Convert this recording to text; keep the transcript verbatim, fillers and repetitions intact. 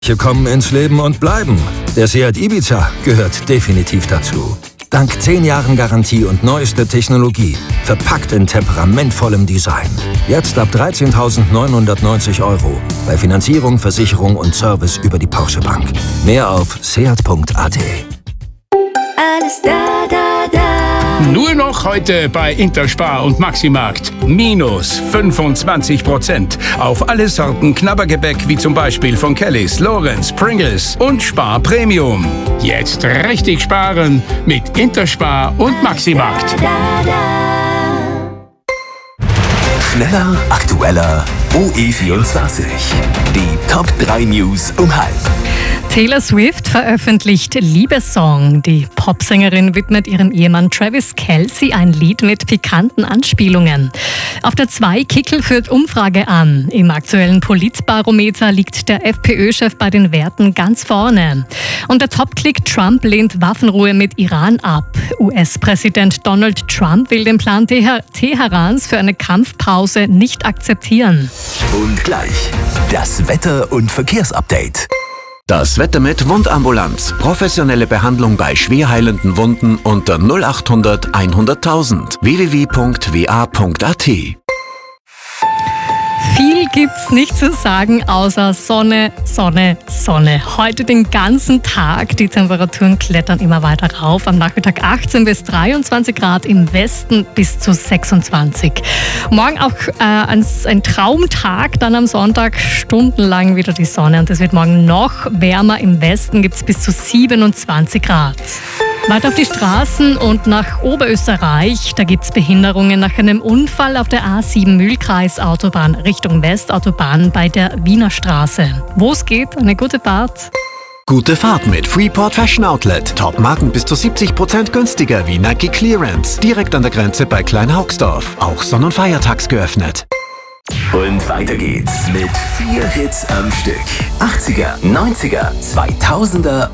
kommen ins Leben und bleiben. Der Seat Ibiza gehört definitiv dazu. Dank zehn Jahren Garantie und neuester Technologie, verpackt in temperamentvollem Design. Jetzt ab dreizehntausendneunhundertneunzig Euro. Bei Finanzierung, Versicherung und Service über die Porsche Bank. Mehr auf seat punkt a t. Alles da, da, da. Nur noch heute bei Interspar und Maximarkt. Minus fünfundzwanzig Prozent auf alle Sorten Knabbergebäck wie zum Beispiel von Kellys, Lorenz, Pringles und Spar Premium. Jetzt richtig sparen mit Interspar und Maximarkt. Da, da, da. Schneller, aktueller, O E vierundzwanzig. Die Top drei News um halb. Taylor Swift veröffentlicht Liebessong. Die Popsängerin widmet ihrem Ehemann Travis Kelce ein Lied mit pikanten Anspielungen. Auf der zwei Kickl führt Umfrage an. Im aktuellen Politbarometer liegt der FPÖ-Chef bei den Werten ganz vorne. Und der Top-Click Trump lehnt Waffenruhe mit Iran ab. U S-Präsident Donald Trump will den Plan Teher- Teherans für eine Kampfpause nicht akzeptieren. Und gleich das Wetter- und Verkehrsupdate. Das Wetter mit Wundambulanz. Professionelle Behandlung bei schwer heilenden Wunden unter null acht hundert hunderttausend. w w w punkt w a punkt a t. Viel gibt's nicht zu sagen, außer Sonne, Sonne, Sonne. Heute den ganzen Tag. Die Temperaturen klettern immer weiter rauf. Am Nachmittag achtzehn bis dreiundzwanzig Grad, im Westen bis zu sechsundzwanzig. Morgen auch äh, ein, ein Traumtag, dann am Sonntag stundenlang wieder die Sonne. Und es wird morgen noch wärmer. Im Westen gibt's bis zu siebenundzwanzig Grad. Weiter auf die Straßen und nach Oberösterreich. Da gibt es Behinderungen nach einem Unfall auf der A sieben Mühlkreis-Autobahn Richtung Westautobahn bei der Wiener Straße. Wo es geht, eine gute Fahrt. Gute Fahrt mit Freeport Fashion Outlet. Top-Marken bis zu siebzig Prozent günstiger wie Nike Clearance. Direkt an der Grenze bei Kleinhaugsdorf. Auch Sonn- und Feiertags geöffnet. Und weiter geht's mit vier Hits am Stück. achtziger, neunziger, zweitausender